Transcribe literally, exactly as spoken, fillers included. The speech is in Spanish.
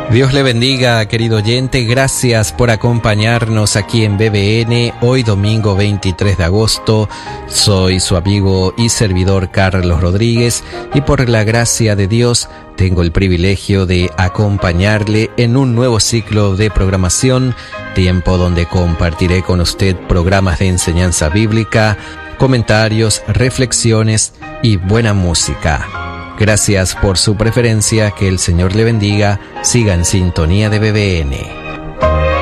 Dios le bendiga, querido oyente. Gracias por acompañarnos aquí en B B N, hoy domingo veintitrés de agosto. Soy su amigo y servidor Carlos Rodríguez y por la gracia de Dios tengo el privilegio de acompañarle en un nuevo ciclo de programación, tiempo donde compartiré con usted programas de enseñanza bíblica, comentarios, reflexiones y buena música. Gracias por su preferencia, que el Señor le bendiga, siga en sintonía de B B N.